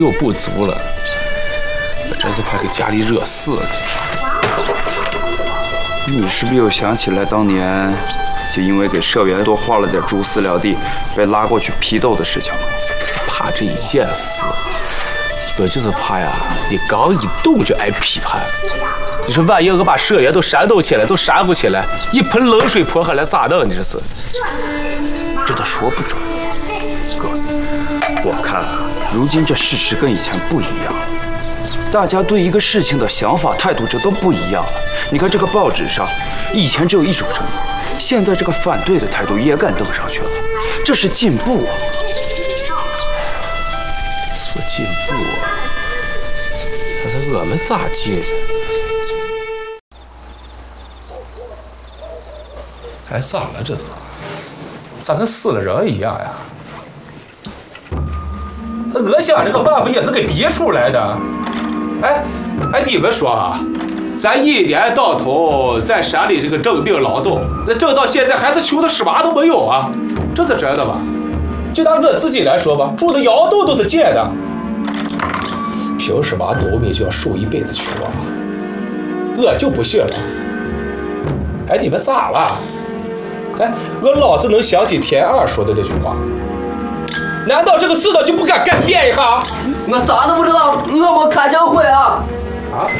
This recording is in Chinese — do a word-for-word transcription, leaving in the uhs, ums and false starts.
又不足了，我真是怕给家里惹事了。 你是不是又想起来当年就因为给社员多划了点猪饲料地，被拉过去批斗的事情了？ 是怕这一件事，我就是怕呀，你刚一动就挨批判。你说万一我把社员都煽动起来，都煽乎起来，一盆冷水泼下来咋弄？你这是？ 这都说不准。哥，我看啊，如今这事实跟以前不一样，大家对一个事情的想法、态度这都不一样了。你看这个报纸上，以前只有一种声音，现在这个反对的态度也敢登上去了，这是进步啊！ 是进步啊，可是我们咋进？哎，咋了这是？咋跟死了人一样呀？我想这个办法也是给逼出来的。哎哎，你们说啊，咱一年到头在山里这个挣命劳动，那挣到现在还是穷的什么都没有啊，这是真的吧？就拿我自己来说吧，住的窑洞都是借的，凭什么农民就要受一辈子穷啊？我就不信了。哎，你们咋了？哎，我老是能想起田二说的那句话。难道这个世道就不敢改变一下？ 我啥都不知道，我没开教会啊！